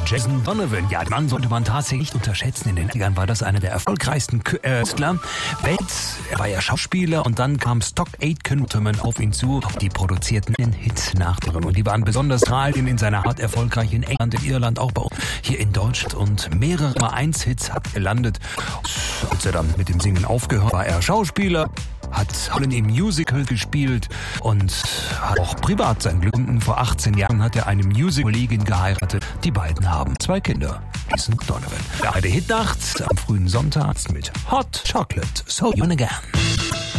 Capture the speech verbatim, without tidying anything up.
Jason Donovan. Ja, den Mann sollte man tatsächlich nicht unterschätzen. In den Jahren war das einer der erfolgreichsten Künstler. Er war ja Schauspieler und dann kam Stock Aitken auf ihn zu. Die produzierten den Hit nach dem und die waren besonders strahlend in seiner Art erfolgreich in England, in Irland, auch bei uns hier in Deutschland und mehrere Nummer eins Hits hat gelandet. Als er dann mit dem Singen aufgehört, war er Schauspieler, hat Rollen im Musical gespielt und hat auch privat sein Glück gefunden. Vor achtzehn Jahren hat er eine Musical-Kollegin geheiratet. Die beiden haben zwei Kinder. Jason Donovan. Der Hit-Nacht am frühen Sonntag mit Hot Chocolate. So You Again.